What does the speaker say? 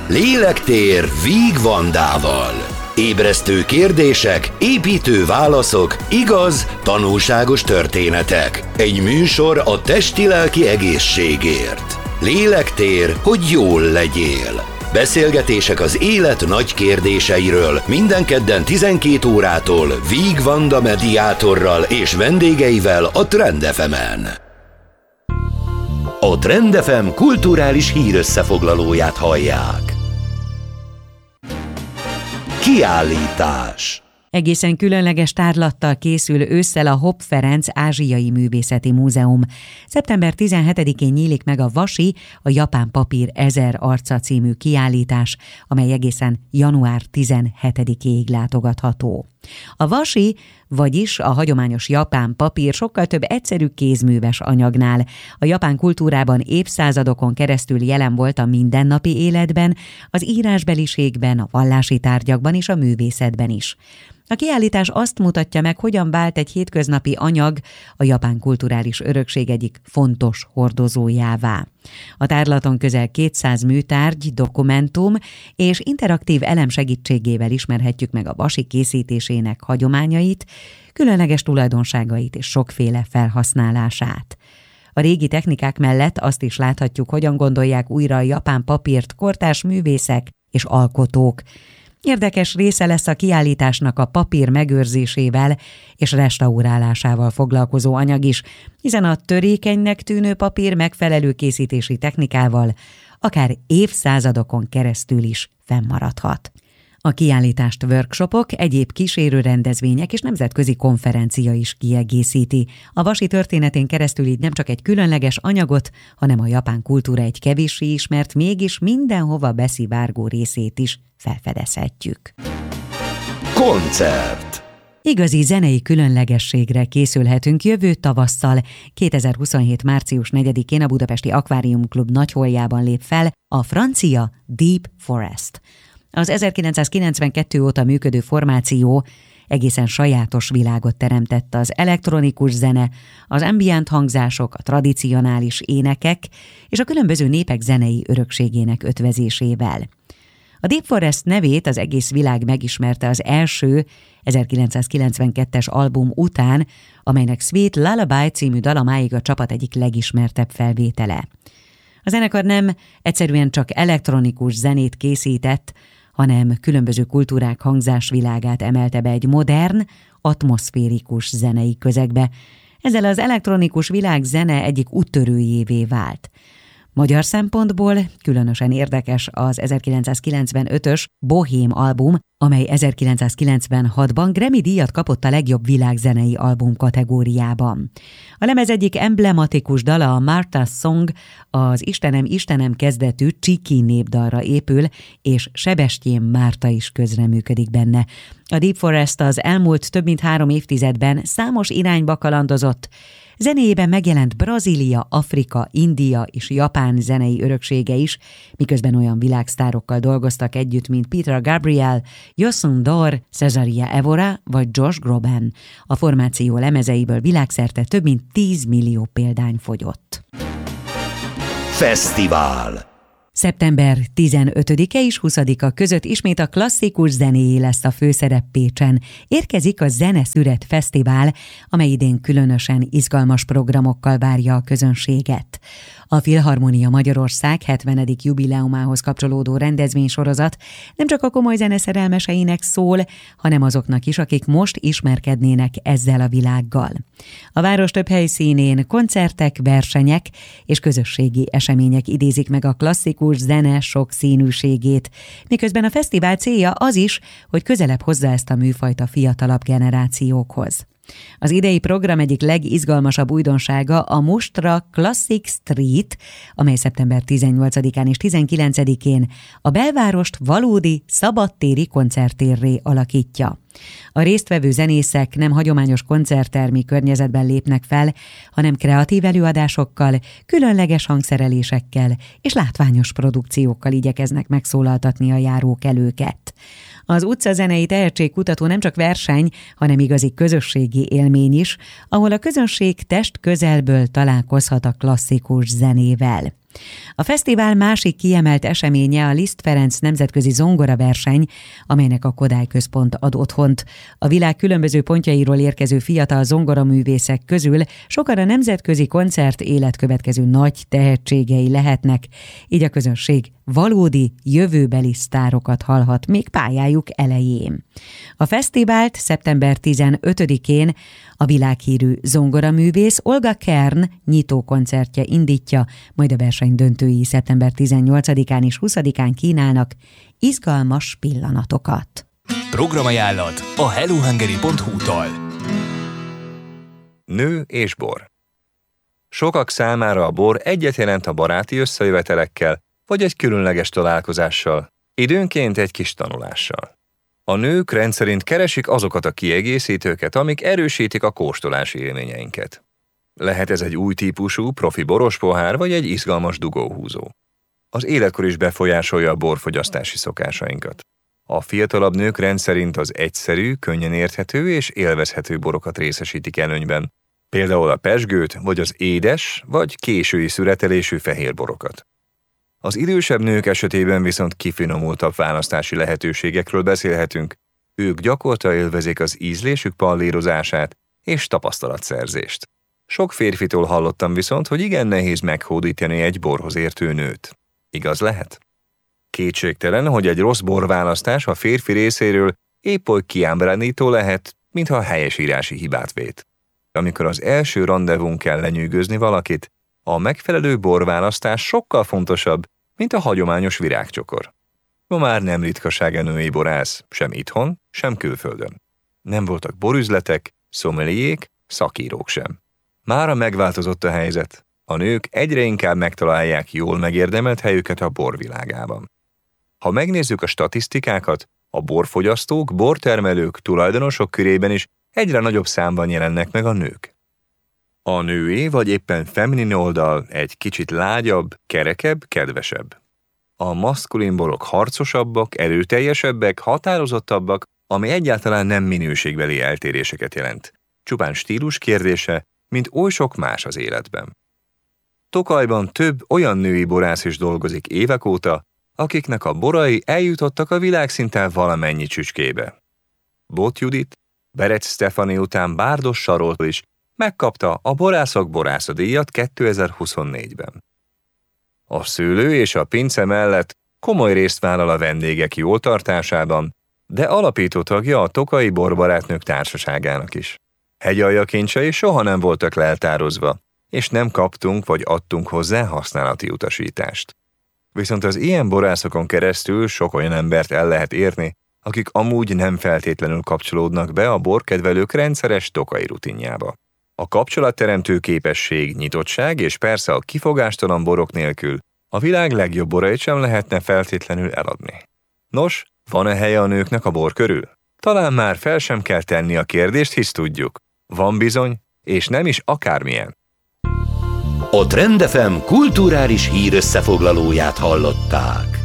Lélektér Víg Vandával. Ébresztő kérdések, építő válaszok, igaz, tanulságos történetek. Egy műsor a testi-lelki egészségért. Lélektér, hogy jól legyél. Beszélgetések az élet nagy kérdéseiről minden kedden 12 órától Víg Vanda mediátorral és vendégeivel a Trend FM-en. A Trend FM kulturális hírösszefoglalóját hallják. Kiállítás. Egészen különleges tárlattal készül ősszel a Hopp Ferenc Ázsiai Művészeti Múzeum. Szeptember 17-én nyílik meg a Vasi, a Japán papír 1000 arca című kiállítás, amely egészen január 17-ig látogatható. A vasi, vagyis a hagyományos japán papír sokkal több egyszerű kézműves anyagnál. A japán kultúrában évszázadokon keresztül jelen volt a mindennapi életben, az írásbeliségben, a vallási tárgyakban és a művészetben is. A kiállítás azt mutatja meg, hogyan vált egy hétköznapi anyag a japán kulturális örökség egyik fontos hordozójává. A tárlaton közel 200 műtárgy, dokumentum és interaktív elem segítségével ismerhetjük meg a vasi készítésének hagyományait, különleges tulajdonságait és sokféle felhasználását. A régi technikák mellett azt is láthatjuk, hogyan gondolják újra a japán papírt kortárs művészek és alkotók. Érdekes része lesz a kiállításnak a papír megőrzésével és restaurálásával foglalkozó anyag is, hiszen a törékenynek tűnő papír megfelelő készítési technikával akár évszázadokon keresztül is fennmaradhat. A kiállítást workshopok, egyéb kísérő rendezvények és nemzetközi konferencia is kiegészíti. A vasi történetén keresztül így nem csak egy különleges anyagot, hanem a japán kultúra egy kevéssé ismert, mégis mindenhova beszivárgó részét is felfedezhetjük. Koncert. Igazi zenei különlegességre készülhetünk jövő tavasszal. 2027. március 4-én a Budapesti Akvárium Klub nagyholjában lép fel a francia Deep Forest. Az 1992 óta működő formáció egészen sajátos világot teremtett az elektronikus zene, az ambient hangzások, a tradicionális énekek és a különböző népek zenei örökségének ötvözésével. A Deep Forest nevét az egész világ megismerte az első 1992-es album után, amelynek Sweet Lullaby című dala máig a csapat egyik legismertebb felvétele. A zenekar nem egyszerűen csak elektronikus zenét készített, hanem különböző kultúrák hangzásvilágát emelte be egy modern, atmoszférikus zenei közegbe. Ezzel az elektronikus világ zene egyik úttörőjévé vált. Magyar szempontból különösen érdekes az 1995-ös Bohém album, amely 1996-ban Grammy-díjat kapott a legjobb világzenei album kategóriában. A lemez egyik emblematikus dala, a Martha's Song, az Istenem, Istenem kezdetű csíki népdalra épül, és Sebestyén Márta is közreműködik benne. A Deep Forest az elmúlt több mint 3 évtizedben számos irányba kalandozott. Zenéjében megjelent Brazília, Afrika, India és Japán zenei öröksége is, miközben olyan világsztárokkal dolgoztak együtt, mint Peter Gabriel, Youssou N'Dour, Cesaria Evora vagy Josh Groban. A formáció lemezeiből világszerte több mint 10 millió példány fogyott. Fesztivál. Szeptember 15-e és 20-a között ismét a klasszikus zenéjé lesz a főszerep Pécsen. Érkezik a Zeneszüret Fesztivál, amely idén különösen izgalmas programokkal várja a közönséget. A Filharmonia Magyarország 70. jubileumához kapcsolódó rendezvénysorozat nem csak a komoly zene szerelmeseinek szól, hanem azoknak is, akik most ismerkednének ezzel a világgal. A város több helyszínén koncertek, versenyek és közösségi események idézik meg a klasszikus zene sokszínűségét, miközben a fesztivál célja az is, hogy közelebb hozza ezt a műfajt a fiatalabb generációkhoz. Az idei program egyik legizgalmasabb újdonsága a Mustra Classic Street, amely szeptember 18-án és 19-én a belvárost valódi szabadtéri koncerttérré alakítja. A résztvevő zenészek nem hagyományos koncerttermi környezetben lépnek fel, hanem kreatív előadásokkal, különleges hangszerelésekkel és látványos produkciókkal igyekeznek megszólaltatni a járókelőket. Az utcazenei tehetségkutató nem csak verseny, hanem igazi közösségi élmény is, ahol a közönség test közelből találkozhat a klasszikus zenével. A fesztivál másik kiemelt eseménye a Liszt Ferenc nemzetközi zongoraverseny, amelynek a Kodály Központ ad otthont. A világ különböző pontjairól érkező fiatal zongoraművészek közül sokan a nemzetközi koncert életkövetkező nagy tehetségei lehetnek, így a közönség valódi jövőbeli sztárokat hallhat még pályájuk elején. A fesztivált szeptember 15-én a világhírű zongoraművész Olga Kern nyitókoncertje indítja, majd a verseny döntői szeptember 18-án és 20-án kínálnak izgalmas pillanatokat. Programajánlat a hellohungary.hu-tól. Nő és bor. Sokak számára a bor egyet jelent a baráti összejövetelekkel, vagy egy különleges találkozással, időnként egy kis tanulással. A nők rendszerint keresik azokat a kiegészítőket, amik erősítik a kóstolási élményeinket. Lehet ez egy új típusú, profi boros pohár, vagy egy izgalmas dugóhúzó. Az életkor is befolyásolja a borfogyasztási szokásainkat. A fiatalabb nők rendszerint az egyszerű, könnyen érthető és élvezhető borokat részesítik előnyben, például a pezsgőt, vagy az édes, vagy késői szüretelésű fehér borokat. Az idősebb nők esetében viszont kifinomultabb választási lehetőségekről beszélhetünk, ők gyakorta élvezik az ízlésük pallírozását és tapasztalatszerzést. Sok férfitől hallottam viszont, hogy igen nehéz meghódítani egy borhoz értő nőt. Igaz lehet? Kétségtelen, hogy egy rossz borválasztás a férfi részéről épp oly kiábrándító lehet, mintha helyesírási hibát vét. Amikor az első randevún kell lenyűgözni valakit, a megfelelő borválasztás sokkal fontosabb, mint a hagyományos virágcsokor. Ma már nem ritkaság a női borász, sem itthon, sem külföldön. Nem voltak borüzletek, szomeliék, szakírók sem. Mára megváltozott a helyzet. A nők egyre inkább megtalálják jól megérdemelt helyüket a borvilágában. Ha megnézzük a statisztikákat, a borfogyasztók, bortermelők, tulajdonosok körében is egyre nagyobb számban jelennek meg a nők. A női vagy éppen feminin oldal egy kicsit lágyabb, kerekebb, kedvesebb. A maszkulin borok harcosabbak, erőteljesebbek, határozottabbak, ami egyáltalán nem minőségbeli eltéréseket jelent. Csupán stílus kérdése, mint oly sok más az életben. Tokajban több olyan női borász is dolgozik évek óta, akiknek a borai eljutottak a világszinten valamennyi csücskébe. Bot Judit, Berec Stefani után Bárdos Saroltól is megkapta a Borászok Borászadíjat 2024-ben. A szőlő és a pince mellett komoly részt vállal a vendégek jól tartásában, de alapító tagja a Tokaji Borbarátnők Társaságának is. Hegyaljakincsai soha nem voltak leltározva, és nem kaptunk vagy adtunk hozzá használati utasítást. Viszont az ilyen borászokon keresztül sok olyan embert el lehet érni, akik amúgy nem feltétlenül kapcsolódnak be a borkedvelők rendszeres tokai rutinjába. A kapcsolatteremtő képesség, nyitottság és persze a kifogástalan borok nélkül a világ legjobb borait sem lehetne feltétlenül eladni. Nos, van-e helye a nőknek a bor körül? Talán már fel sem kell tenni a kérdést, hisz tudjuk. Van bizony, és nem is akármilyen. A Trend FM kulturális hírösszefoglalóját hallották.